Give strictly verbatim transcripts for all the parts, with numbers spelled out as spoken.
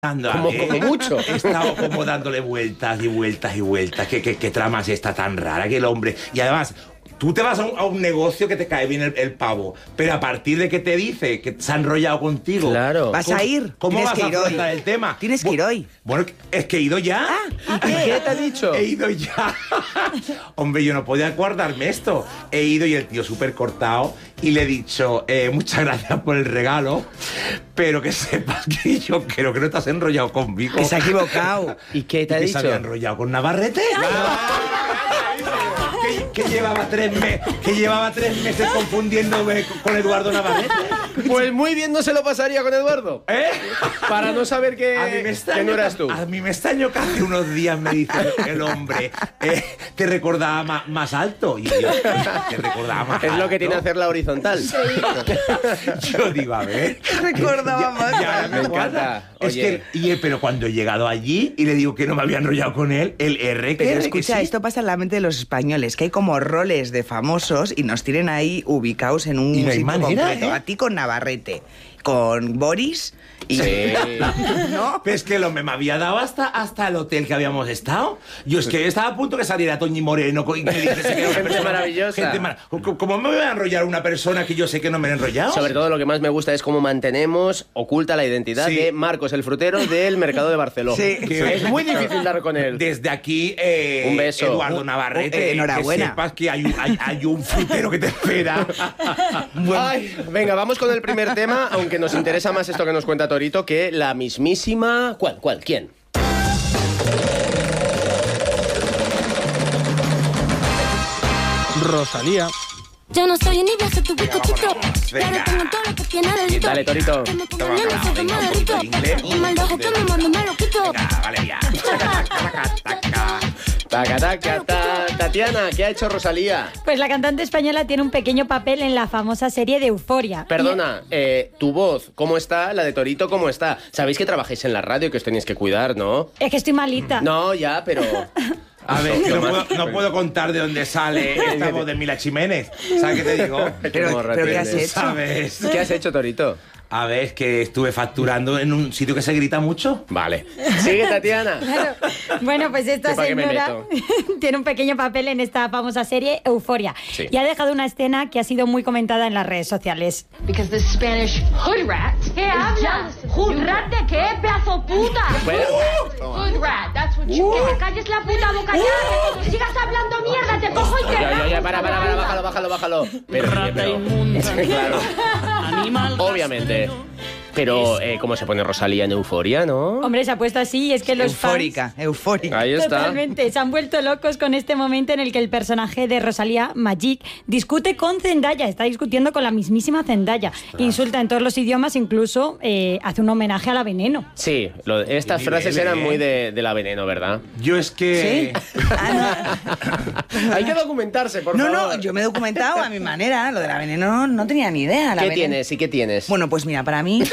Como, como mucho. He estado como dándole vueltas y vueltas y vueltas. ¿Qué, qué, qué trama es esta tan rara que el hombre... Y además... Tú te vas a un, a un negocio que te cae bien el, el pavo, pero a partir de que te dice que se ha enrollado contigo... Claro. ¿Vas a ir? ¿Cómo vas que a ir afrontar hoy. el tema? Tienes que ir hoy. Bueno, es que he ido ya. Ah, ¿Y qué te ha dicho? He ido ya. Hombre, yo no podía guardarme esto. He ido y el tío súper cortado y le he dicho, eh, muchas gracias por el regalo, pero que sepas que yo creo que no te has enrollado conmigo. Que se ha equivocado. ¿Y qué te ha que dicho? se había enrollado con Navarrete. Que, que llevaba tres meses que llevaba tres meses confundiéndome con Eduardo Navarrete. Pues muy bien no se lo pasaría con Eduardo. ¿Eh? Para no saber que, a mí me extraño, que no eras tú. A mí me extraño que hace unos días me dice el hombre, eh, te recordaba más, más alto. Y yo, te recordaba más Es alto. lo que tiene hacerla horizontal. Sí. Yo digo, a ver. Recordaba más. Ya, Me encanta. Es Oye. que, y, pero cuando he llegado allí y le digo que no me había enrollado con él, el R que Pero R, escucha, que sí. esto pasa en la mente de los españoles, que hay como roles de famosos y nos tienen ahí ubicados en un Y no hay sitio manera, concreto. ¿eh? A ti con Navarrete, con Boris y... Sí. ¿No? Pero es que el hombre me había dado hasta, hasta el hotel que habíamos estado. Yo es que estaba a punto que saliera Toñi Moreno y me dijese que era una Gente persona- maravillosa. gente mar- ¿Cómo- ¿Cómo me voy a enrollar una persona que yo sé que no me he enrollado? Sobre todo lo que más me gusta es cómo mantenemos oculta la identidad Sí. de Marcos el frutero del mercado de Barcelona. Sí. Es muy difícil dar con él. Desde aquí, eh, Un beso. Eduardo Un- Navarrete, eh, enhorabuena. que sepas que hay un, hay, hay un frutero que te espera. Ay, venga, vamos con el primer tema, aunque nos interesa más esto que nos cuenta Torito que la mismísima... ¿Cuál? ¿Cuál? ¿Quién? Rosalía. Yo no soy envidia, soy tu bizcochito. venga. Claro, tengo todo lo que tiene delito. Dale, Torito. Que me ponga Toma, bien, toma, eso que venga, me un poquito de derrito. inglés. Y mal de ojo que me mando, me lo quito. Venga, vale, ya. Taca, taca. Taca, taca, ta. Tatiana, ¿qué ha hecho Rosalía? Pues la cantante española tiene un pequeño papel en la famosa serie de Euforia. Perdona, eh, tu voz, ¿cómo está? La de Torito, ¿cómo está? Sabéis que trabajáis en la radio y que os tenéis que cuidar, ¿no? Es que estoy malita. No, ya, pero... A ver, que no, Lo más- puedo, no puedo contar de dónde sale esta voz de Mila Jiménez. ¿Sabes qué te digo? Pero, morra pero ¿qué has tienes. hecho? ¿Sabes? ¿Qué has hecho, Torito? A ver, es que estuve facturando en un sitio que se grita mucho. Vale. Sigue, Tatiana. Claro. Bueno, pues esta ¿Para qué me señora meto? tiene un pequeño papel en esta famosa serie Euforia. Sí. Y ha dejado una escena que ha sido muy comentada en las redes sociales. Because the Spanish hood rat. ¿Qué habla? ¿Hood rat de qué, pedazo puta? Bueno, Hood rat, that's what you Que te calles la puta boca ya, que sigas hablando mierda, te cojo y te ya, ya, ya, arranco para, para, para, bájalo, bájalo, bájalo. Pero, oye, pero- claro. Obviamente. Pero, eh, ¿cómo se pone Rosalía en Euforia, no? Hombre, se ha puesto así y es que los Eufórica, eufórica. Ahí está. Totalmente, se han vuelto locos con este momento en el que el personaje de Rosalía, Magic, discute con Zendaya, está discutiendo con la mismísima Zendaya. Insulta en todos los idiomas, incluso eh, hace un homenaje a la Veneno. Sí, lo- estas Qué frases nivel, eran ¿eh? muy de, de la Veneno, ¿verdad? Yo es que... Ah, Hay que documentarse, por no, no, favor. no, yo me he documentado a mi manera. Lo de la veneno no, no tenía ni idea. La ¿Qué veneno- tienes y qué tienes? Bueno, pues mira, para mí,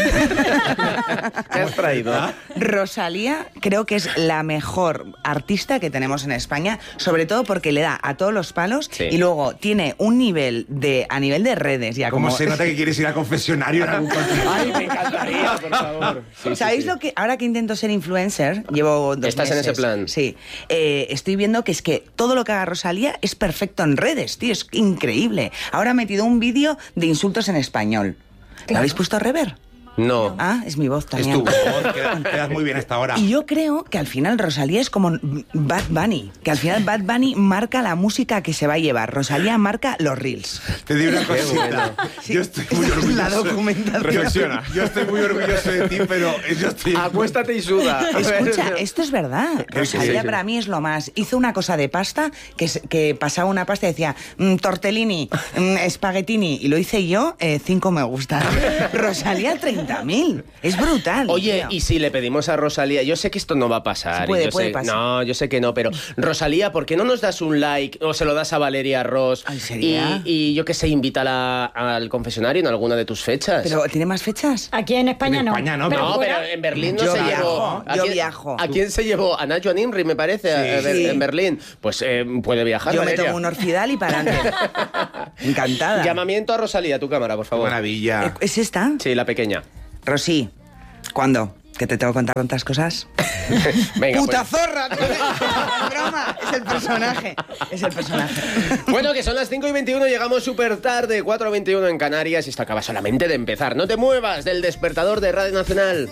¿Qué has traído? Rosalía creo que es la mejor artista que tenemos en España, sobre todo porque le da a todos los palos Sí. y luego tiene un nivel de a nivel de redes ya ¿Cómo como se nota que quieres ir al confesionario en algún concierto? Ay, me encantaría, por favor. Sí, sí, ¿Sabéis sí. lo que ahora que intento ser influencer llevo dos ¿Estás en meses. ese plan? Sí, eh, estoy viendo que es que todo lo que haga Rosalía es perfecto en redes, tío, es increíble. Ahora ha metido un vídeo de insultos en español. ¿Lo habéis puesto a rever? No. Ah, es mi voz Es también. tu voz, quedas, quedas muy bien hasta ahora. Y yo creo que al final Rosalía es como Bad Bunny, que al final Bad Bunny marca la música que se va a llevar, Rosalía marca los reels. Te digo una Qué cosita. bueno. Yo estoy muy Esa es orgulloso. la documentación. Reflexiona. Yo estoy muy orgulloso de ti, pero yo estoy... Acuéstate y suda. A ver. Escucha, esto es verdad. Rosalía sí, sí. para mí es lo más. Hizo una cosa de pasta que, se- que pasaba una pasta y decía mm, tortellini, mm, espaguetini, y lo hice yo, eh, cinco me gustan. Rosalía treinta mil. Es brutal. Oye, tío. y si le pedimos a Rosalía, yo sé que esto no va a pasar. Sí, puede, y yo puede sé- pasar. No, yo sé que no, pero Rosalía, ¿por qué no nos das un like o se lo das a Valeria Ross? Ay, ¿sería? Y, y yo qué sé, invítala al confesionario en alguna de tus fechas. Pero ¿tiene más fechas? Aquí en España En no. España no, pero no, fuera- pero en Berlín no Yo se viajo, llevó. ¿A yo quién- viajo. ¿A quién se llevó? A Najwa Nimri, me parece, a- a ver, Sí. en Berlín. Pues eh, puede viajar, Yo me Valeria. tomo un orfidal y para adelante. Encantada. Llamamiento a Rosalía, tu cámara, por Qué favor. maravilla. ¿Es esta? Sí, la pequeña. Rosy, ¿cuándo? que te tengo que contar tantas cosas. Venga, ¡Puta pues. zorra! ¡Broma! Es el personaje. Es el personaje. Bueno, que son las cinco y veintiuno, llegamos súper tarde, cuatro y veintiuno en Canarias y esto acaba solamente de empezar. No te muevas del despertador de Radio Nacional.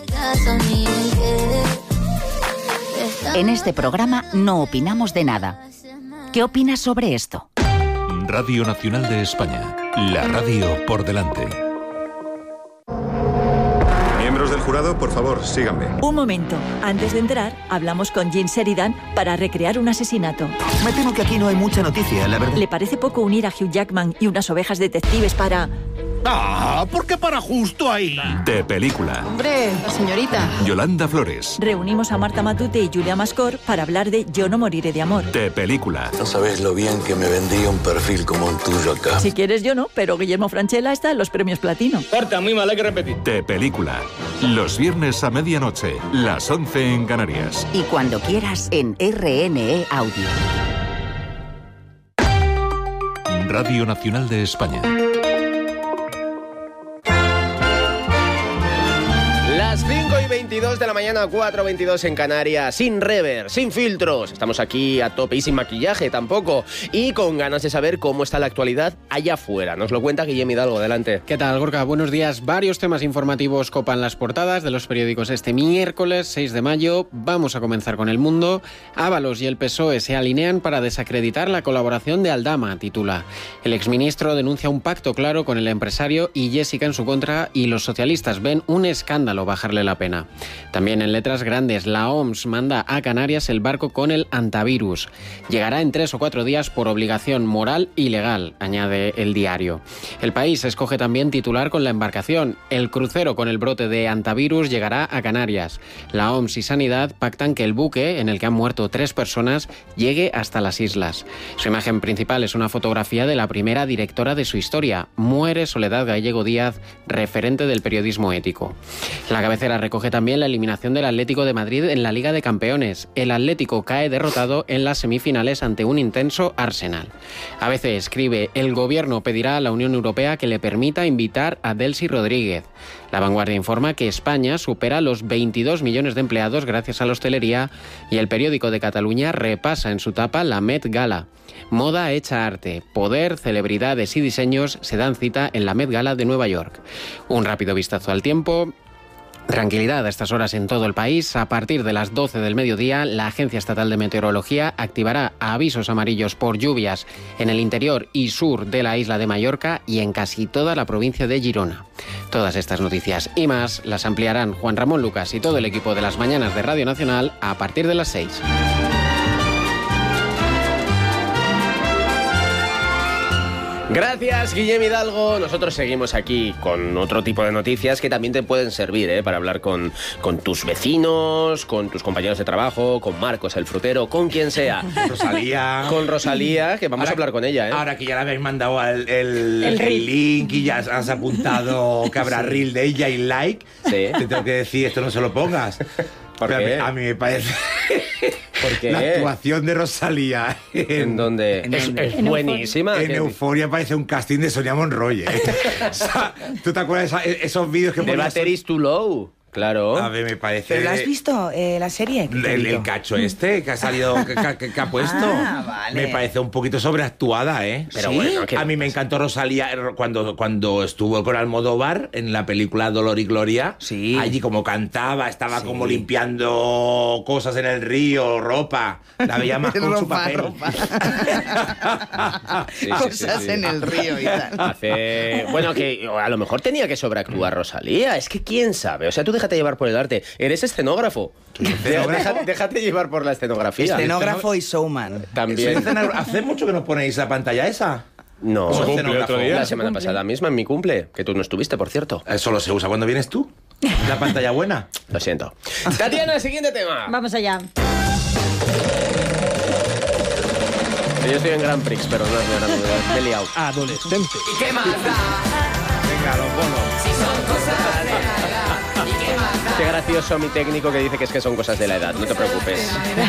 En este programa no opinamos de nada. ¿Qué opinas sobre esto? Radio Nacional de España, la radio por delante. Miembros del jurado, por favor, síganme. Un momento. Antes de entrar, hablamos con Jim Sheridan para recrear un asesinato. Me temo que aquí no hay mucha noticia, la verdad. ¿Le parece poco unir a Hugh Jackman y unas ovejas detectives para...? Ah, ¿por qué para justo ahí? De película. Hombre, señorita. Yolanda Flores. Reunimos a Marta Matute y Julia Mascor para hablar de Yo no moriré de amor. De película. No sabes lo bien que me vendría un perfil como el tuyo acá. Si quieres yo no, pero Guillermo Francella está en los premios Platino. Corta, muy mal, hay que repetir. De película. Los viernes a medianoche, las once en Canarias. Y cuando quieras en R N E Audio. Radio Nacional de España. Las cinco y veintidós de la mañana, cuatro y veintidós en Canarias, sin rever, sin filtros. Estamos aquí a tope y sin maquillaje tampoco. Y con ganas de saber cómo está la actualidad allá afuera. Nos lo cuenta Guillermo Hidalgo, adelante. ¿Qué tal, Gorka? Buenos días. Varios temas informativos copan las portadas de los periódicos este miércoles seis de mayo. Vamos a comenzar con El Mundo. Ábalos y el P S O E se alinean para desacreditar la colaboración de Aldama, titula. El exministro denuncia un pacto claro con el empresario y Jessica en su contra, y los socialistas ven un escándalo bajarle la pena. También en letras grandes, la O M S manda a Canarias el barco con el antivirus. Llegará en tres o cuatro días por obligación moral y legal, añade el diario. El País escoge también titular con la embarcación. El crucero con el brote de antivirus llegará a Canarias. La O M S y Sanidad pactan que el buque, en el que han muerto tres personas, llegue hasta las islas. Su imagen principal es una fotografía de la primera directora de su historia. Muere Soledad Gallego Díaz, referente del periodismo ético. La cabecera recoge también la eliminación del Atlético de Madrid en la Liga de Campeones. El Atlético cae derrotado en las semifinales ante un intenso Arsenal. A B C escribe: el gobierno pedirá a la Unión Europea que le permita invitar a Delcy Rodríguez. La Vanguardia informa que España supera los veintidós millones de empleados gracias a la hostelería, y el periódico de Cataluña repasa en su tapa la Met Gala. Moda hecha arte, poder, celebridades y diseños se dan cita en la Met Gala de Nueva York. Un rápido vistazo al tiempo. Tranquilidad a estas horas en todo el país. A partir de las doce del mediodía, la Agencia Estatal de Meteorología activará avisos amarillos por lluvias en el interior y sur de la isla de Mallorca y en casi toda la provincia de Girona. Todas estas noticias y más las ampliarán Juan Ramón Lucas y todo el equipo de las mañanas de Radio Nacional a partir de las seis. Gracias, Guillermo Hidalgo. Nosotros seguimos aquí con otro tipo de noticias que también te pueden servir, ¿eh? Para hablar con, con tus vecinos, con tus compañeros de trabajo, con Marcos el frutero, con quien sea. Rosalía. Con Rosalía, que vamos ahora, a hablar con ella, ¿eh? Ahora que ya le habéis mandado el, el, el, el link y ya has apuntado que habrá sí. reel de ella y like, sí. Te tengo que decir, esto no se lo pongas. ¿Por qué? A mí, a mí me parece... ¿Por qué? La actuación de Rosalía en, ¿En dónde? En, es, en, es en buenísima. En Euforia parece un casting de Sonia Monroy, ¿eh? O sea, ¿tú te acuerdas de esos vídeos que ponías? The Battery is Too Low. Claro. A ver, me parece... ¿Pero lo has visto, eh, la serie? El, el cacho este que ha salido, que, que, que ha puesto. Ah, vale. Me parece un poquito sobreactuada, ¿eh? Pero ¿Sí? bueno, a mí me encantó Rosalía cuando, cuando estuvo con Almodóvar en la película Dolor y Gloria. Sí. Allí como cantaba, estaba sí. como limpiando cosas en el río, ropa. La veía más con ropa, su papel. Ropa. sí, sí, cosas sí, sí. en el río y tal. Hace... Bueno, que a lo mejor tenía que sobreactuar Rosalía. Es que quién sabe. O sea, tú déjate llevar por el arte. Eres escenógrafo. Déjate, déjate llevar por la escenografía. Escenógrafo y showman. También. ¿Hace mucho que nos ponéis la pantalla esa? No, cumple otro día. La semana pasada misma, en mi cumple, que tú no estuviste, por cierto. Eso lo se usa cuando vienes tú. La pantalla buena. Lo siento. Tatiana, siguiente tema. Vamos allá. Yo estoy en Grand Prix, pero no es mi gran lugar. Me he liado. Adolescente. ¿Y qué más da? Venga, los bonos. Si son cosas de nada. ¿Y qué más da? Qué gracioso mi técnico que dice que es que son cosas de la edad, no te preocupes.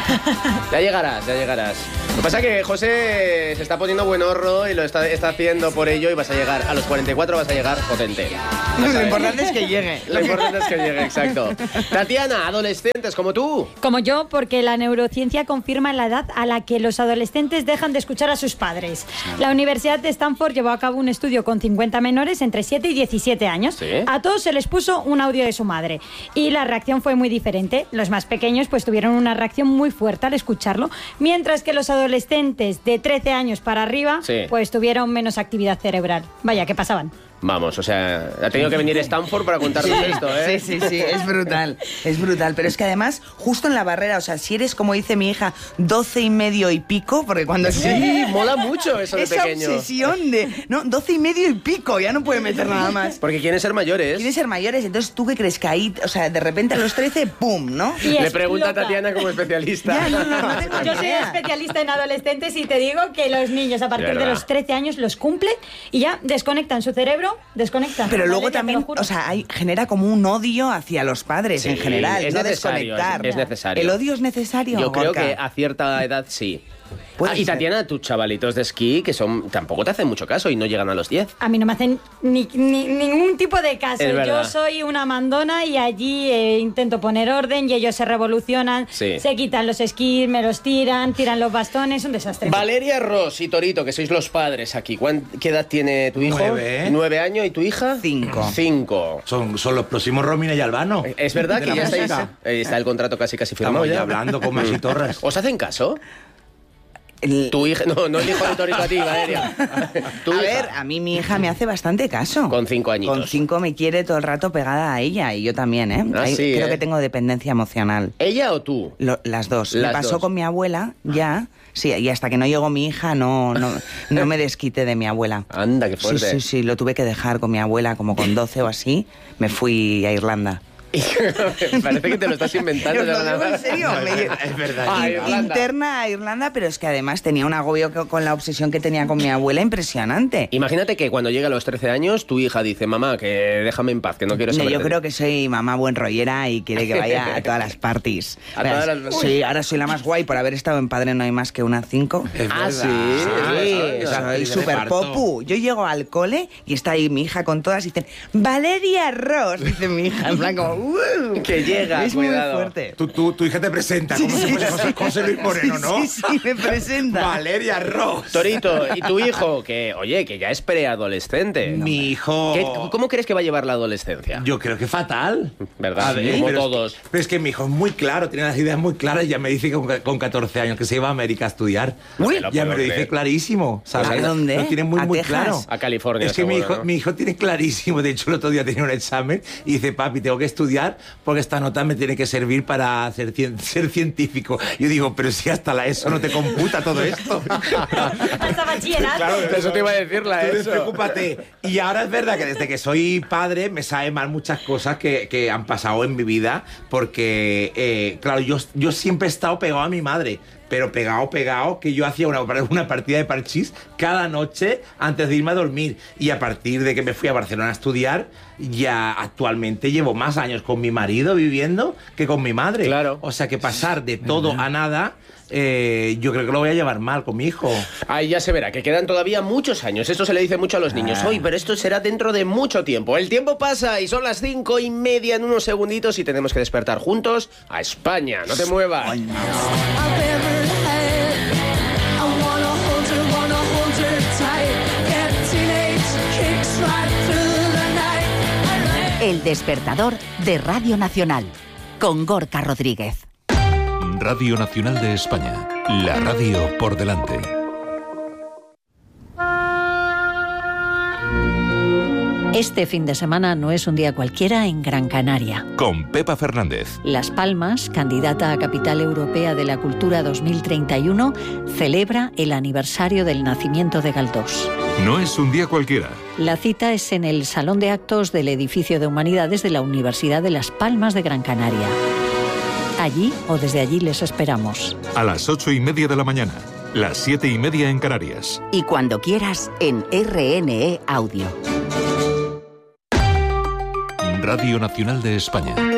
Ya llegarás, ya llegarás. Lo que pasa es que José se está poniendo buen horro y lo está, está haciendo por ello y vas a llegar, a los cuarenta y cuatro vas a llegar potente. Lo importante es que llegue. Lo importante es que llegue, exacto. Tatiana, adolescentes como tú. Como yo, porque la neurociencia confirma la edad a la que los adolescentes dejan de escuchar a sus padres. La Universidad de Stanford llevó a cabo un estudio con cincuenta menores entre siete y diecisiete años. ¿Sí? A todos se les puso un audio de su madre y la reacción fue muy diferente. Los más pequeños pues tuvieron una reacción muy fuerte al escucharlo, mientras que los adolescentes de trece años para arriba sí. pues tuvieron menos actividad cerebral. Vaya, ¿qué pasaban? Vamos, o sea, ha tenido que venir Stanford para contarnos sí, esto, ¿eh? Sí, sí, sí, es brutal, es brutal. Pero es que además, justo en la barrera, o sea, si eres, como dice mi hija, doce y medio y pico, porque cuando... Sí, mola mucho eso de esa pequeño. Esa obsesión de, no, doce y medio y pico, ya no puede meter nada más. Porque quieren ser mayores. Quieren ser mayores, entonces ¿tú qué crees? Que ahí, o sea, de repente a los trece, ¡pum!, ¿no? Y Le pregunta a Tatiana como especialista. Ya, no, no, no tengo Yo soy especialista en adolescentes y te digo que los niños a partir de, de los trece años los cumplen y ya desconectan su cerebro, desconectan. Pero luego también, o sea, hay, genera como un odio hacia los padres sí, en general, es no necesario, desconectar. Es necesario. ¿El odio es necesario? Yo creo Gorka? que a cierta edad sí. Ah, y Tatiana, tus chavalitos de esquí, que son tampoco te hacen mucho caso y no llegan a los diez. A mí no me hacen ni, ni, ningún tipo de caso. Yo soy una mandona y allí eh, intento poner orden y ellos se revolucionan, sí. se quitan los esquís, me los tiran, tiran los bastones, un desastre. Valeria, Ross y Torito, que sois los padres aquí. ¿Qué edad tiene tu hijo? Nueve. ¿Nueve años? ¿Y tu hija? Cinco. Cinco. Son, son los próximos Romina y Albano. Es verdad que ya estáis, eh, está el contrato casi casi firmado. Estamos ya ya hablando con Masi Torres. ¿Os hacen caso? El... Tu hija, no, no el hijo de Torito a ti, Valeria. ¿Tu a hija? ver, a mí mi hija me hace bastante caso. Con cinco añitos. Con cinco me quiere todo el rato pegada a ella y yo también, ¿eh? Ah, Ahí, sí, creo ¿eh? que tengo dependencia emocional. ¿Ella o tú? Lo, las dos. Las me pasó dos. con mi abuela, ya. Sí, y hasta que no llegó mi hija no, no, no me desquité de mi abuela. Anda, qué fuerte. Sí, sí, sí, lo tuve que dejar con mi abuela como con doce o así. Me fui a Irlanda. Parece que te lo estás inventando. Lo digo en serio. No, me... Es verdad. Ah, interna a Irlanda, pero es que además tenía un agobio con la obsesión que tenía con mi abuela impresionante. Imagínate que cuando llega a los trece años, tu hija dice, mamá, que déjame en paz, que no quiero saber. No, yo creo que soy mamá buen rollera y quiere que vaya a todas las parties. A todas las... Sí, ahora soy la más guay por haber estado en Padre No Hay Más que una cinco. Ah, sí. Sí, soy súper popu. Yo llego al cole y está ahí mi hija con todas y dicen, Valeria Ross, dice mi hija, en plan como... Uh, que llega, es cuidado. muy fuerte. Tu, tu, tu hija te presenta, como sí, si fuese José, José Luis Moreno, ¿no? Sí, sí, me presenta. Valeria Ross. Torito, ¿y tu hijo? Que, oye, que ya es preadolescente. Mi hijo... ¿Qué, ¿Cómo crees que va a llevar la adolescencia? Yo creo que fatal. ¿Verdad? Ver, como pero todos. Es que, pero es que mi hijo es muy claro, tiene las ideas muy claras y ya me dice que con, con catorce años que se iba a América a estudiar. Uy, ya me lo dice clarísimo. ¿Sabes? ¿A dónde? Lo tiene muy, ¿A muy Texas? claro. A California, Es que seguro, mi hijo, ¿no? mi hijo tiene clarísimo. De hecho, el otro día tenía un examen y dice, papi, tengo que estudiar porque esta nota me tiene que servir para ser, ser científico. Yo digo, pero si hasta la ESO no te computa todo esto. Hasta bachillerato. Claro, eso te iba a decir la Tú ESO. Despreocúpate. Y ahora es verdad que desde que soy padre me sabe mal muchas cosas que, que han pasado en mi vida porque, eh, claro, yo, yo siempre he estado pegado a mi madre. Pero pegado, pegado, que yo hacía una, una partida de parchís cada noche antes de irme a dormir. Y a partir de que me fui a Barcelona a estudiar, ya actualmente llevo más años con mi marido viviendo que con mi madre. Claro. O sea que pasar de todo a nada, eh, yo creo que lo voy a llevar mal con mi hijo. Ahí ya se verá, que quedan todavía muchos años. Esto se le dice mucho a los niños. Ah. Hoy, pero esto será dentro de mucho tiempo. El tiempo pasa y son las cinco y media en unos segunditos y tenemos que despertar juntos a España. No te muevas. Ay, no. El despertador de Radio Nacional, con Gorka Rodríguez. Radio Nacional de España, la radio por delante. Este fin de semana no es un día cualquiera en Gran Canaria. Con Pepa Fernández. Las Palmas, candidata a Capital Europea de la Cultura dos mil treinta y uno, celebra el aniversario del nacimiento de Galdós. No es un día cualquiera. La cita es en el Salón de Actos del Edificio de Humanidades de la Universidad de Las Palmas de Gran Canaria. Allí o desde allí les esperamos. A las ocho y media de la mañana, las siete y media en Canarias. Y cuando quieras en R N E Audio. Radio Nacional de España.